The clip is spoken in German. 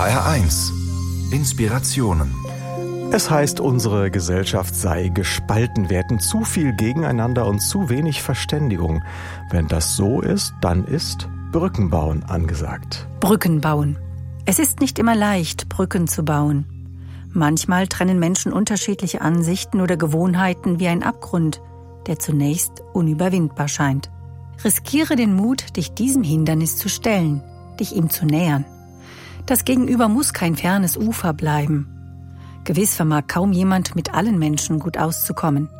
HR1 Inspirationen. Es heißt, unsere Gesellschaft sei gespalten. Wir hätten zu viel gegeneinander und zu wenig Verständigung. Wenn das so ist, dann ist Brückenbauen angesagt. Brücken bauen. Es ist nicht immer leicht, Brücken zu bauen. Manchmal trennen Menschen unterschiedliche Ansichten oder Gewohnheiten wie ein Abgrund, der zunächst unüberwindbar scheint. Riskiere den Mut, dich diesem Hindernis zu stellen, dich ihm zu nähern. Das Gegenüber muss kein fernes Ufer bleiben. Gewiss vermag kaum jemand mit allen Menschen gut auszukommen.